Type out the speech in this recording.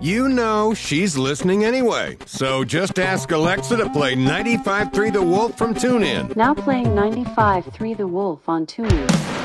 You know she's listening anyway, so just ask Alexa to play 95.3 The Wolf from TuneIn. Now playing 95.3 The Wolf on TuneIn.